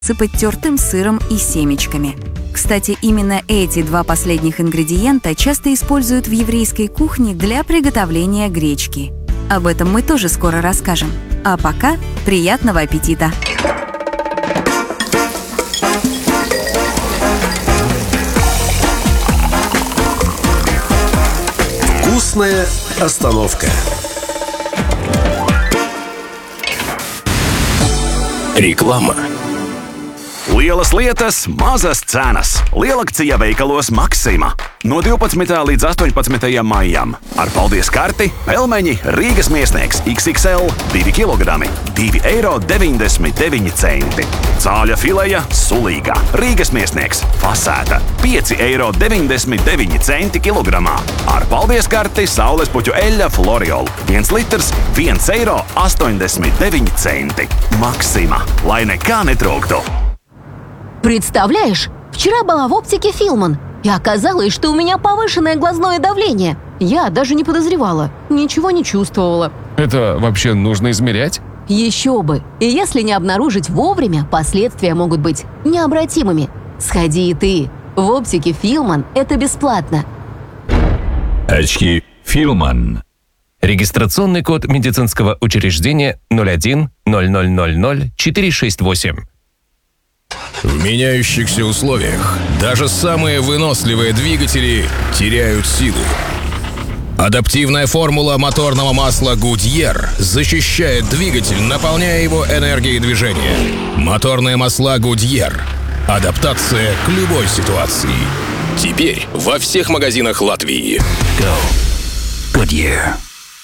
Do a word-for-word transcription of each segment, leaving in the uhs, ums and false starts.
сыпать тертым сыром и семечками. Кстати, именно эти два последних ингредиента часто используют в еврейской кухне для приготовления гречки. Об этом мы тоже скоро расскажем. А пока приятного аппетита! Вкусная остановка. Реклама. Lielas lietas, mazas cenas. Lielakcija veikalos Maksima. No divpadsmitajā līdz astoņpadsmitajam maijam. Ar paldies karti pelmeņi Rīgas Miesnieks iks iks el divi kilogrami divi eiro deviņdesmit deviņi centi. Cāļa fileja sulīga Rīgas Miesnieks fasēta pieci eiro deviņdesmit deviņi centi kilogramā. Ar paldies karti saulespuķu eļļa Floriol viens litrs viens eiro astoņdesmit deviņi centi. Maksima, lai nekā netrūktu. Представляешь, вчера была в оптике Филман, и оказалось, что у меня повышенное глазное давление. Я даже не подозревала, ничего не чувствовала. Это вообще нужно измерять? Еще бы! И если не обнаружить вовремя, последствия могут быть необратимыми. Сходи и ты. В оптике Филман это бесплатно. Очки Филман. Регистрационный код медицинского учреждения ноль один ноль ноль ноль ноль четыре шесть восемь. В меняющихся условиях даже самые выносливые двигатели теряют силу. Адаптивная формула моторного масла Goodyear защищает двигатель, наполняя его энергией движения. Моторные масла Goodyear. Адаптация к любой ситуации. Теперь во всех магазинах Латвии. Go. Goodyear.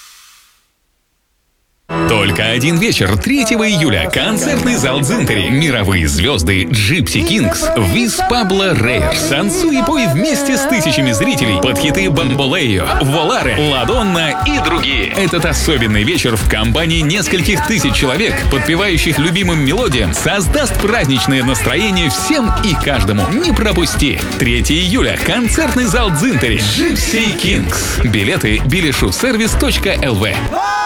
Только один вечер, третьего июля. Концертный зал Дзинтери. Мировые звезды Gypsy Kings, Виз Пабло Рейерс. Танцуй и пой вместе с тысячами зрителей под хиты Бамболео, Воларе, Ладонна и другие. Этот особенный вечер в компании нескольких тысяч человек, подпевающих любимым мелодиям, создаст праздничное настроение всем и каждому. Не пропусти. третьего июля. Концертный зал Дзинтери. Gypsy Kings. Билеты билешусервис точка эл ви.